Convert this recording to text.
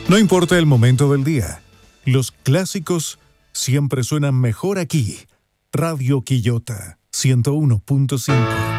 No importa el momento del día, los clásicos siempre suenan mejor aquí. Radio Quillota 101.5.